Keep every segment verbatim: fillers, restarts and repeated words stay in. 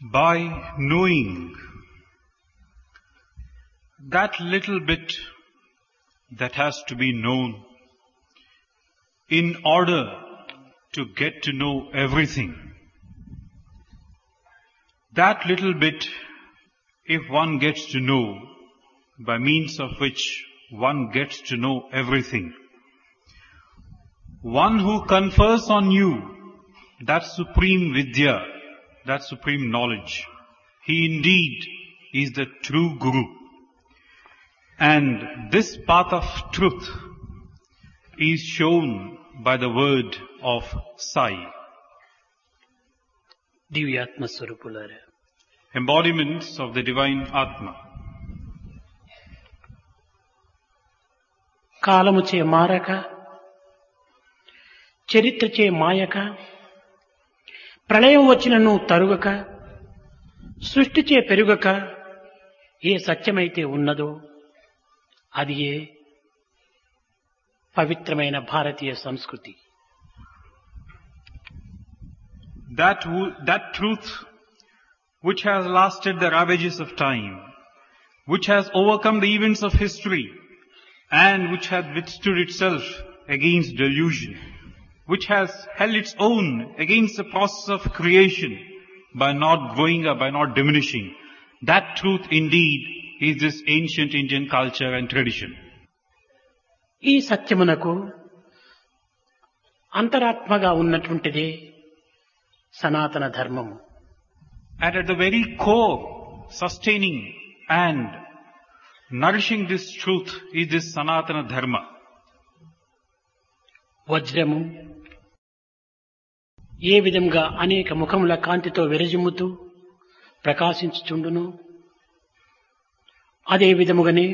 by knowing that little bit that has to be known in order to get to know everything. That little bit, if one gets to know, by means of which one gets to know everything. One who confers on you that supreme vidya, that supreme knowledge, he indeed is the true Guru. And this path of truth is shown by the word of Sai. దివ్యాత్మ స్వరూపులారా, Embodiments of the divine Atma. కాలముచే మారక, చరిత్రచే మాయక, ప్రళయం వచ్చినను తరుగక, సృష్టిచే పెరుగక, ఏ సత్యమైతే ఉన్నదో అది ఏ పవిత్రమైన భారతీయ సంస్కృతి. That, wo- that truth which has lasted the ravages of time, which has overcome the events of history, and which has withstood itself against delusion, which has held its own against the process of creation by not growing up, by not diminishing. That truth indeed is this ancient Indian culture and tradition. ఈ సత్యమునకు అంతరాత్మగా ఉన్నటువంటిదే సనాతన ధర్మము. And at the very core, sustaining and nourishing this truth is this Sanatana Dharma. వజ్రము ఏ విధంగా అనేక ముఖముల కాంతితో విరజిమ్ముతూ ప్రకాశించుచుండును, అదే విధముగానే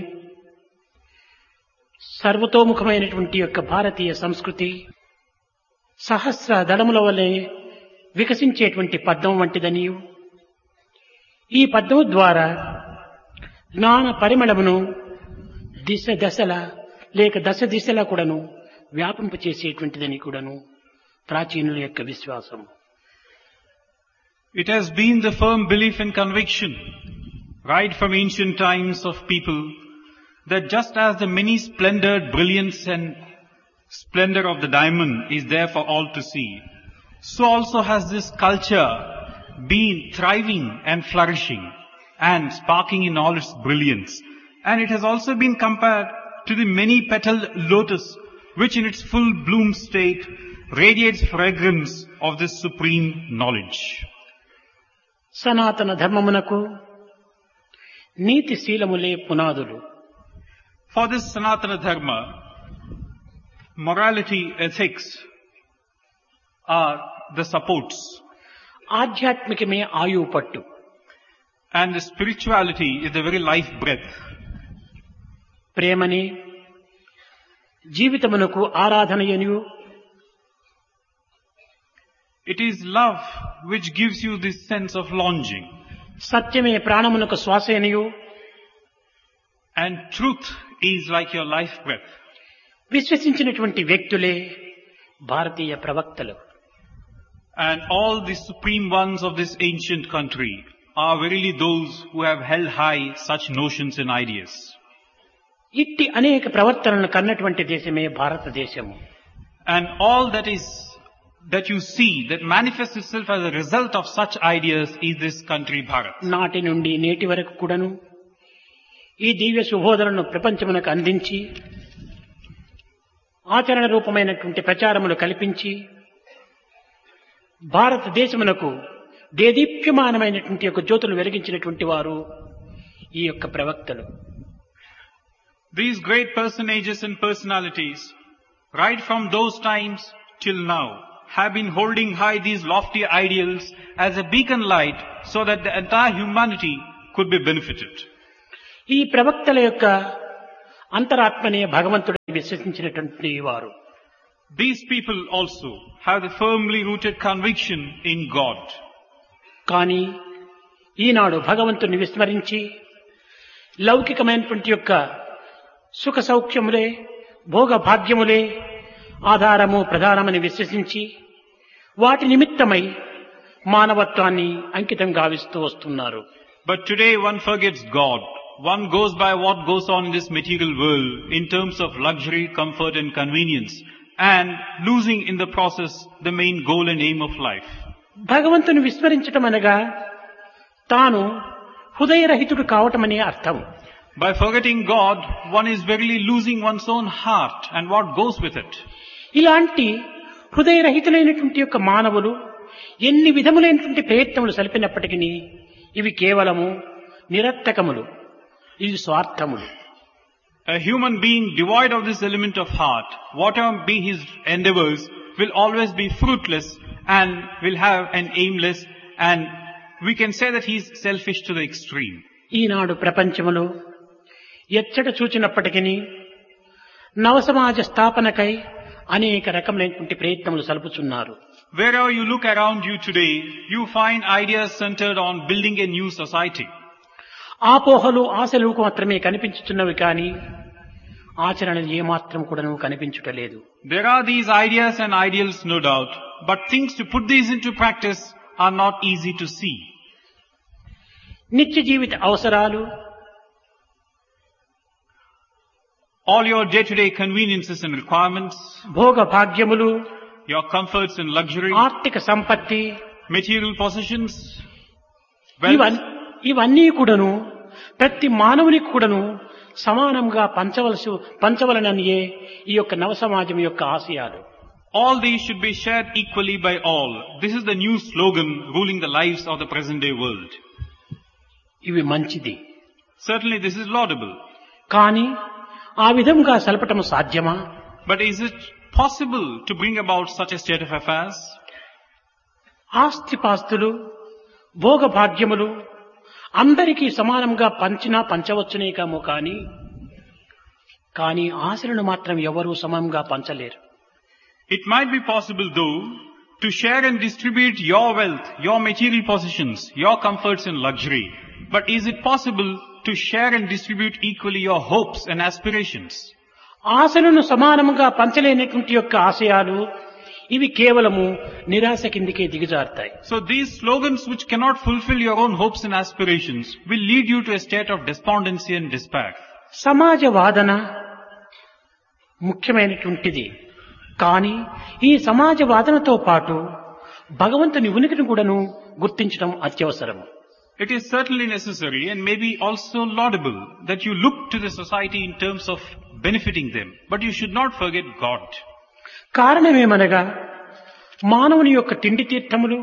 సర్వతోముఖమైనటువంటి యొక్క భారతీయ సంస్కృతి సహస్ర దళముల వలె వికసించేటువంటి పద్మం వంటిదనియు, ఈ పద్మము ద్వారా జ్ఞాన పరిమళమును దిశ దశల లేక దశ దిశల కూడాను వ్యాపింపచేసేటువంటిదని కూడాను ప్రాచీనుల యొక్క విశ్వాసం. It has been the firm belief and conviction, right from ancient times of people, that just as the many splendored brilliance and splendor of the diamond is there for all to see, so also has this culture been thriving and flourishing and sparking in all its brilliance. And it has also been compared to the many-petaled lotus, which in its full bloom state radiates fragrance of this supreme knowledge. సనాతన ధర్మమునకు నీతి శీలములే పునాదులు. For this Sanatana Dharma, morality, ethics are the supports, ఆధ్యాత్మికమే ఆయువు పట్టు. and the spirituality is the very life breath. ప్రేమని జీవితమునకు ఆరాధనయనియు, It is love which gives you this sense of longing, సత్యమే ప్రాణమునకు శ్వాసయనియు, and truth is like your life breath. విశ్వసించినటువంటి వ్యక్తులే భారతీయ ప్రవక్తలు. And all the supreme ones of this ancient country are verily those who have held high such notions and ideas. ఇట్టి అనేక ప్రవర్తనలను కన్నటువంటి దేశమే భారతదేశము. And all that is, that you see, that manifests itself as a result of such ideas is this country Bharat. నాటి నుండి నేటి వరకు కూడాను ఈ దివ్య సుబోధనను ప్రపంచమునకు అందించి ఆచరణ రూపమైనటువంటి ప్రచారములు కల్పించి భారతదేశమునకు దేదీప్యమానమైనటువంటి యొక్క జ్యోతులు వెలిగించినటువంటి వారు ఈ యొక్క ప్రవక్తలు. These great personages and personalities, right from those times till now, have been holding high these lofty ideals as a beacon light so that the entire humanity could be benefited. ఈ ప్రవక్తల యొక్క అంతరాత్మనే భగవంతుడిని విశ్వసించినటువంటి వారు. These people also have the firmly rooted conviction in God. కానీ ఈనాడు భగవంతుని విస్మరించి లౌకికమైనటువంటి యొక్క సుఖ సౌఖ్యములే భోగ భాగ్యములే ఆధారము ప్రధానమని విశ్వసించి వాటి నిమిత్తమై మానవత్వాన్ని అంకితం గావిస్తూ వస్తున్నారు. But today one forgets God. One goes by what goes on in this material world in terms of luxury, comfort and convenience, and losing in the process the main goal and aim of life. భగవంతుని విస్మరించటం అనగా తాను హృదయరహితుడు కావటమనే అర్థం. By forgetting God, one is verily losing one's own heart and what goes with it. ఇలాంటి హృదయరహితులైనటువంటి యొక్క మానవులు ఎన్ని విధములైనటువంటి ప్రయత్నములు సలిపినప్పటికీ ఇవి కేవలము నిరర్థకములు, ఇవి స్వార్థములు. A human being devoid of this element of heart, whatever be his endeavors, will always be fruitless and will have an aimless, and we can say that he is selfish to the extreme. ఈనాడు ప్రపంచములో ఎచ్చట చూచినప్పటికీ నవసమాజ స్థాపనకై అనేక రకములైనటువంటి ప్రయత్నములు సలుపుచున్నారు. Wherever you look around you today, you find ideas centered on building a new society. ఆపోహలు ఆశలు మాత్రమే కనిపించుచున్నవి కానీ ఆచరణలు ఏమాత్రం కూడాను కనిపించుటలేదు. There are these ideas and ideals, no doubt, but things to put these into practice are not easy to see. నిత్య జీవిత అవసరాలు, all your day-to-day conveniences and requirements, Bhoga భాగ్యములు, your comforts and luxury, ఆర్థిక సంపత్తి, material possessions, ఇవన్- ఇవన్నీ కూడాను ప్రతి మానవునికి కూడాను సమానంగా పంచవలసి పంచవలననియే ఈ యొక్క నవ సమాజం యొక్క ఆశయాలు. all these should be shared equally by all. This is the new slogan ruling the lives of the present day world. ఇవి మంచిది. Certainly this is laudable. కానీ ఆ విధంగా సలపటము సాధ్యమా? But is it possible to bring about such a state of affairs? ఆస్తిపాస్తులు, భోగ భాగ్యములు అందరికీ సమానంగా పంచినా పంచవచ్చునే కామో కానీ కానీ ఆశలను మాత్రం ఎవరూ సమంగా పంచలేరు. It might be possible though to share and distribute your wealth, your material possessions, your comforts and luxury. But is it possible to share and distribute equally your hopes and aspirations? ఆశలను సమానంగా పంచలేనటువంటి యొక్క ఆశయాలు ఇవి కేవలము నిరాశ కిందికే దిగజారుతాయి. So these slogans which cannot fulfill your own hopes and aspirations will lead you to a state of despondency and despair. సమాజ వాదన ముఖ్యమైనటువంటిది. కానీ ఈ సమాజ వాదనతో పాటు భగవంతుని ఉనికిని కూడాను గుర్తించడం అత్యవసరం. It is certainly necessary and maybe also laudable that you look to the society in terms of benefiting them, but you should not forget God. కారణమేమనగా మానవుని యొక్క తిండి తీర్థములు,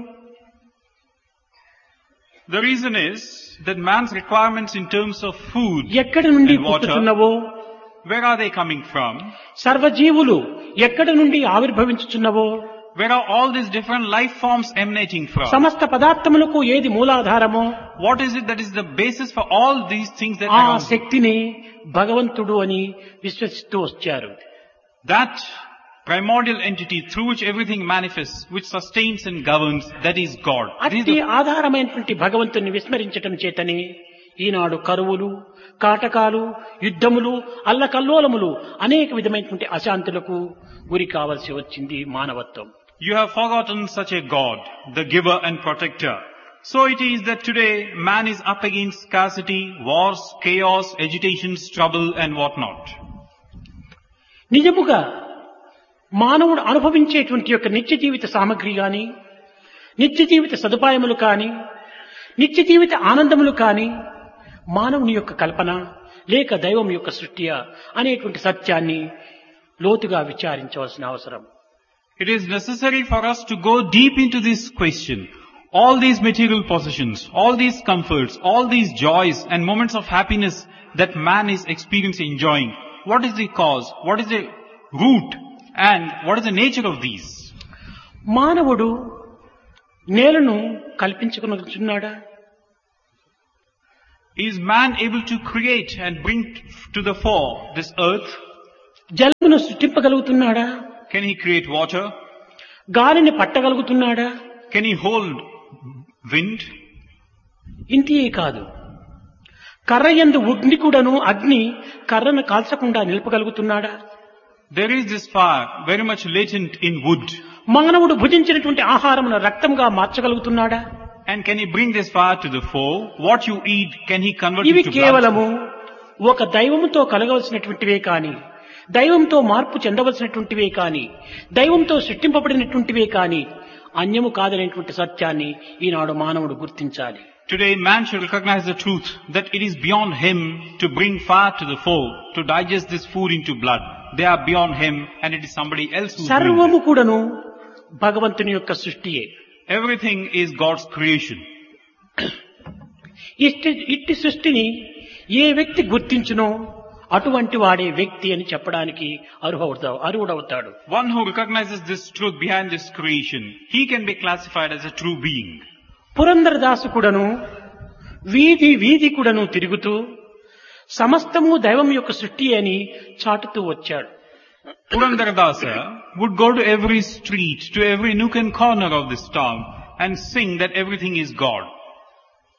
The reason is that man's requirements in terms of food ఎక్కడి నుండి and water, పుట్టుచున్నవో, where are they coming from? సర్వజీవులు ఎక్కడి నుండి ఆవిర్భవించుచున్నవో, Where are all these different life forms emanating from? సమస్త పదార్థములకు ఏది మూలాధారమో What is it that is the basis for all these things that ఆ are around you? శక్తిని భగవంతుడు అని విశ్వసిస్తూ వచ్చారు. That primordial entity through which everything manifests, which sustains and governs, that is God. That is అట్టి the- ఆధారమైనటువంటి భగవంతుని విస్మరించటం చేతనే ఈనాడు కరువులు, కాటకాలు, యుద్ధములు, అల్లకల్లోలములు, అనేక విధమైనటువంటి అశాంతులకు గురి కావలసి వచ్చింది మానవత్వం. You have forgotten such a God, the giver and protector. So it is that today man is up against scarcity, wars, chaos, agitations, trouble and whatnot. నిజముగా మానవుడు అనుభవించేటువంటి యొక్క నిత్య జీవిత సామగ్రి గాని, నిత్య జీవిత సదుపాయములు కాని, నిత్య జీవిత ఆనందములు కాని మానవుని యొక్క కల్పన లేక దైవం యొక్క సృష్టియా అనేటువంటి సత్యాన్ని లోతుగా విచారించవలసిన అవసరం. It is necessary for us to go deep into this question. All these material possessions, all these comforts, all these joys and moments of happiness that man is experiencing, enjoying, what is the cause? What is the root? And what is the nature of these? మానవుడు నేలను కల్పించుకున్నాడా? Is man able to create and bring to the fore this earth? జలమును సృష్టింపగలుగుతున్నాడా? Can he create water? గాలిని పట్టగలుగుతున్నాడా? Can he hold wind? ఇంతే కాదు, కర్రయందు అగ్ని కూడాను అగ్ని కర్రను కాల్చకుండా నిలపగలుగుతున్నాడా? There is this fire very much latent in wood. మానవుడు భుజించినటువంటి ఆహారమును రక్తంగా మార్చగలుగుతున్నాడా? And can he bring this fire to the fore? What you eat, can he convert ఇవి it to కేవలము blood? ఒక దైవముతో కలగవలసినటువంటివే కాని, దైవంతో మార్పు చెందవలసినటువంటివే కాని, దైవంతో సృష్టింపబడినటువంటివే కాని అన్యము కాదనేటువంటి సత్యాన్ని ఈనాడు మానవుడు గుర్తించాలి. Today man should recognize the truth that it is beyond him to bring fire to the fore, to digest this food into blood. They are beyond him and it is somebody else who is doing సర్వము this. కూడాను భగవంతుని యొక్క సృష్టియే. Everything is God's creation. ఇట్టి ఇట్టి సృష్టిని ఏ వ్యక్తి గుర్తించునో అటువంటి వాడే వ్యక్తి అని చెప్పడానికి అర్హుడవుతాడు అర్హుడవుతాడు. One who recognizes this truth behind this creation, he can be classified as a true being. Purandaradasu కూడాను వీధి వీధి కూడాను తిరుగుతూ సమస్తము దైవం యొక్క సృష్టి అని చాటుతూ వచ్చాడు. Purandaradasa would go to every street, to every nook and corner of this town and sing that everything is God.